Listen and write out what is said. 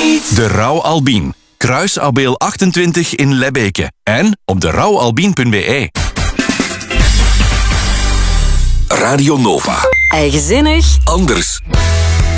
niet. De Rauw Albien. Kruis Abeel 28 in Lebbeke. En op derouwalbien.be. Radio Nova. Eigenzinnig. Anders.